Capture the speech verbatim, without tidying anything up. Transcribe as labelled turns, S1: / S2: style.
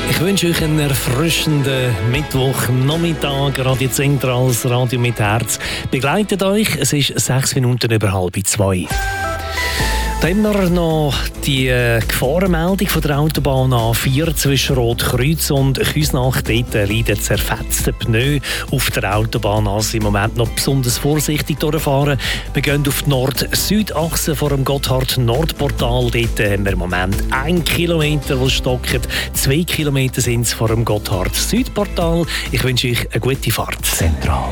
S1: Ich wünsche euch einen erfrischenden Mittwochnachmittag. Radio Zentrales Radio mit Herz begleitet euch. Es ist sechs Minuten über halb zwei. Dann haben wir noch die äh, Gefahrenmeldung von der Autobahn A vier zwischen Rotkreuz und Küsnacht. Dort leiden zerfetzte Pneu auf der Autobahn. Also im Moment noch besonders vorsichtig durchfahren. Wir gehen auf die Nord-Süd-Achse vor dem Gotthard-Nordportal. Dort haben wir im Moment ein Kilometer, das stockt. Zwei Kilometer sind es vor dem Gotthard-Südportal. Ich wünsche euch eine gute Fahrt. Zentral.